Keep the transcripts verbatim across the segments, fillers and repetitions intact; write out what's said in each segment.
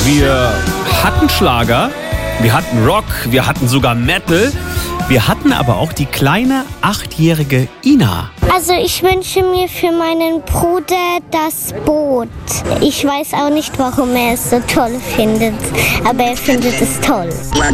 Wir hatten Schlager, wir hatten Rock, wir hatten sogar Metal. Wir hatten aber auch die kleine achtjährige Ina. Also ich wünsche mir für meinen Bruder das Boot. Ich weiß auch nicht, warum er es so toll findet, aber er findet es toll.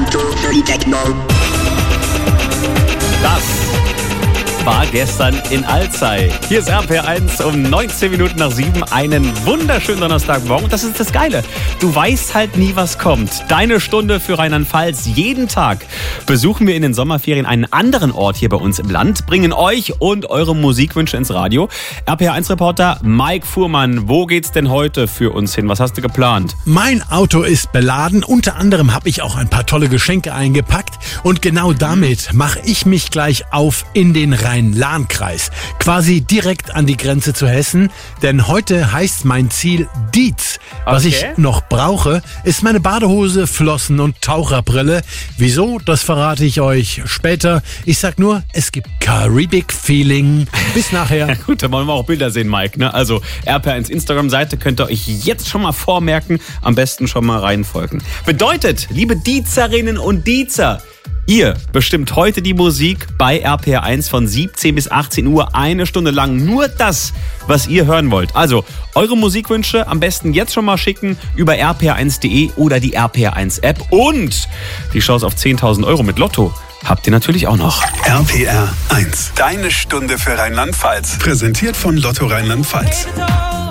Das war gestern in Alzey. Hier ist R P R eins um neunzehn Minuten nach sieben. Einen wunderschönen Donnerstagmorgen. Und das ist das Geile. Du weißt halt nie, was kommt. Deine Stunde für Rheinland-Pfalz. Jeden Tag besuchen wir in den Sommerferien einen anderen Ort hier bei uns im Land, bringen euch und eure Musikwünsche ins Radio. R P R eins Reporter Mike Fuhrmann, wo geht's denn heute für uns hin? Was hast du geplant? Mein Auto ist beladen. Unter anderem habe ich auch ein paar tolle Geschenke eingepackt. Und genau damit mache ich mich gleich auf in den Rhein-Lahn-Kreis. Quasi direkt an die Grenze zu Hessen. Denn heute heißt mein Ziel Dietz. Was Okay. ich noch brauche, ist meine Badehose, Flossen und Taucherbrille. Wieso? Das verrate ich euch später. Ich sag nur, es gibt Caribbean Feeling. Bis nachher. Ja gut, da wollen wir auch Bilder sehen, Mike. Ne? Also R P R eins Instagram-Seite könnt ihr euch jetzt schon mal vormerken. Am besten schon mal reinfolgen. Bedeutet, liebe Dietzerinnen und Dietzer, ihr bestimmt heute die Musik bei R P R eins von siebzehn bis achtzehn Uhr, eine Stunde lang. Nur das, was ihr hören wollt. Also eure Musikwünsche am besten jetzt schon mal schicken über r p r eins punkt d e oder die R P R eins App. Und die Chance auf zehntausend Euro mit Lotto habt ihr natürlich auch noch. R P R eins, deine Stunde für Rheinland-Pfalz. Präsentiert von Lotto Rheinland-Pfalz.